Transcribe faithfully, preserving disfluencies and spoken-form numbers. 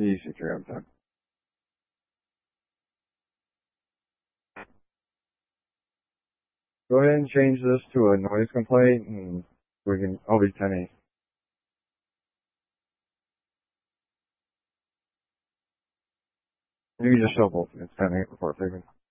Easy grab time. Go ahead and change this to a noise complaint, and we can. I'll be ten eight. You can just show both. It's ten eight before picking.